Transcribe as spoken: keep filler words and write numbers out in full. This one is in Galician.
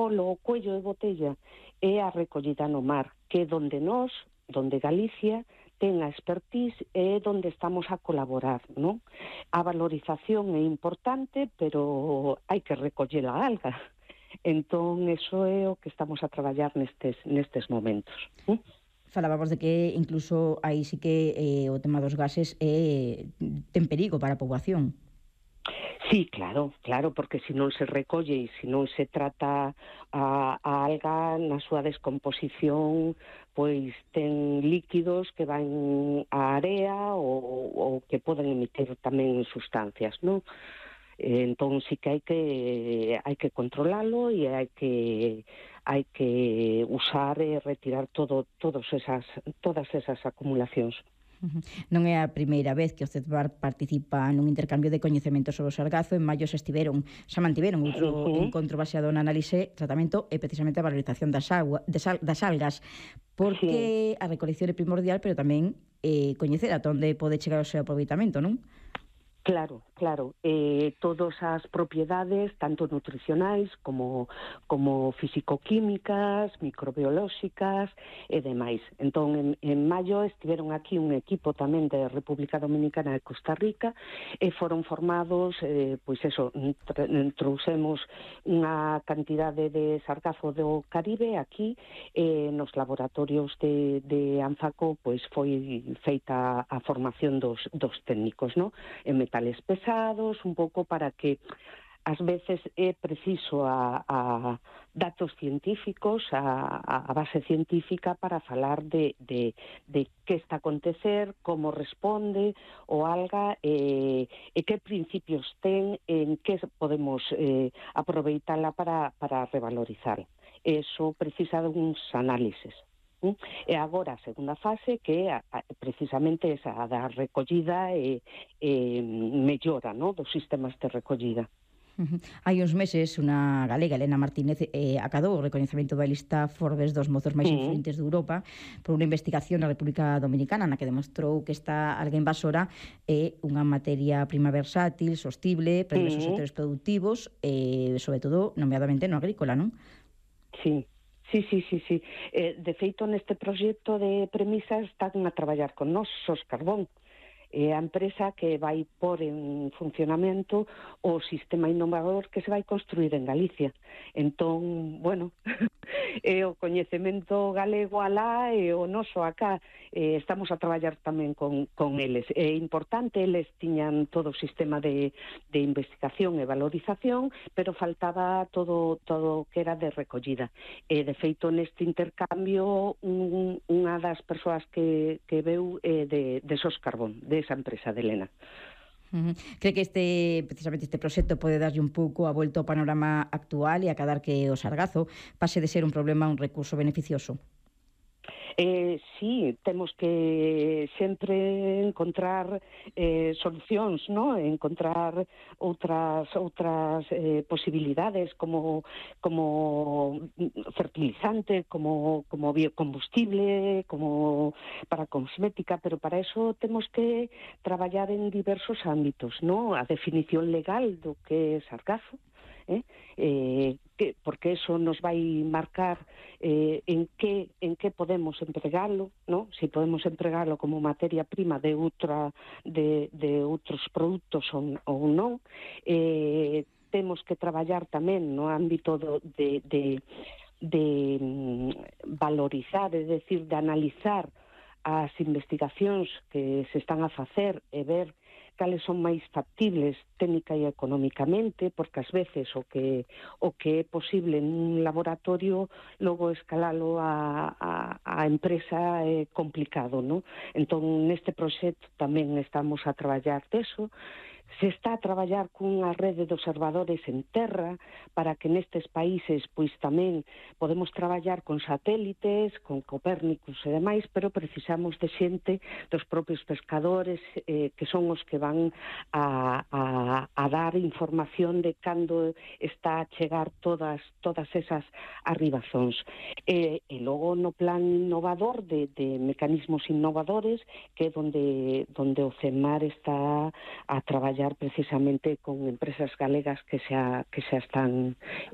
polo, o cuello de botella é a recollida no mar, que é donde nós, donde Galicia, ten a expertise e é donde estamos a colaborar, non? A valorización é importante, pero hai que recoller a alga. Entón, eso é o que estamos a traballar nestes, nestes momentos. ¿Mm? Falábamos de que incluso aí sí que eh, o tema dos gases é, ten perigo para a poboación. Sí, claro, claro, porque se non se recolle e se non se trata a, a alga na súa descomposición, pois ten líquidos que van á area ou, ou que poden emitir tamén sustancias, non? Entón sí que hai que hai que controlalo e hai que hai que usar e retirar todo todos esas todas esas acumulacións. Non é a primeira vez que o CETBAR participa nun intercambio de coñecementos sobre o sargazo. En maio xa estiveron, xa mantiveron outro uh-huh. encontro baseado na análise, tratamento e precisamente a valorización das, agua, das, al, das algas, porque sí. A recolección é primordial, pero tamén eh, coñecer ata onde pode chegar o seu aproveitamento, non? Claro, claro, eh, todas as propiedades, tanto nutricionais como, como físico-químicas, microbiolóxicas e demais. Entón, en, en maio estiveron aquí un equipo tamén de República Dominicana e Costa Rica e foron formados, eh, pois eso, trouxemos unha cantidade de sargazo do Caribe aquí, eh, nos laboratorios de, de Anfaco, pois foi feita a formación dos, dos técnicos, non? En metales pesados, un pouco para que ás veces é preciso a, a datos científicos, a, a base científica para falar de, de, de que está a acontecer, como responde o alga e, e que principios ten, en que podemos eh, aproveitala para, para revalorizar. Eso precisa de uns análises. E agora a segunda fase, que é a, precisamente esa da recollida e, e mellora, no, dos sistemas de recollida. Uh-huh. Hai uns meses, unha galega, Elena Martínez, eh, acadou o recoñecemento da lista Forbes dos mozos máis uh-huh. influentes de Europa por unha investigación na República Dominicana na que demostrou que esta alga invasora é unha materia prima versátil, sostible, para diversos uh-huh. sectores productivos e, sobre todo, nomeadamente no agrícola, non? Sí. Sí, sí, sí, sí. Eh, de feito, neste proxecto de premisas están a traballar con nós, Sos Carbón. É a empresa que vai pôr en funcionamento o sistema innovador que se vai construir en Galicia. Entón, bueno, é o coñecemento galego alá e o noso acá. Eh, estamos a traballar tamén con, con eles. É importante, eles tiñan todo o sistema de, de investigación e valorización, pero faltaba todo todo que era de recollida. E, de feito, neste intercambio, un, unha das persoas que, que veu é de, de Sos Carbón, de esa empresa de Elena. Uh-huh. Cree que este, precisamente este proxecto pode darlle un pouco a volta ao panorama actual e acadar que o sargazo pase de ser un problema a un recurso beneficioso? Eh, sí, temos que sempre encontrar eh, solucións, ¿no? Encontrar outras outras eh, posibilidades como como fertilizante, como como biocombustible, como para cosmética, pero para eso temos que traballar en diversos ámbitos, ¿no? A definición legal do que é sargazo, eh? Eh, que, porque eso nos vai marcar eh, en que en que podemos empregalo, ¿no? Si podemos empregalo como materia prima de outra de, de outros produtos ou, ou non. Eh, temos que traballar tamén no ámbito do, de, de, de um, valorizar, é dicir, de analizar as investigacións que se están a facer e ver cales son máis factibles técnica e económicamente, porque ás veces o que o que é posible nun laboratorio logo escalalo a, a, a empresa é complicado, non? Entón, neste proxecto tamén estamos a traballar deso. Se está a traballar cunha rede de observadores en terra para que nestes países pois tamén podemos traballar con satélites, con Copérnicus e demais, pero precisamos de xente dos propios pescadores eh, que son os que van a, a, a dar información de cando está a chegar todas todas esas arribazóns. E, e logo no plan innovador de, de mecanismos innovadores, que é donde, donde o CEMAR está a traballar precisamente con empresas galegas que xa, que xa están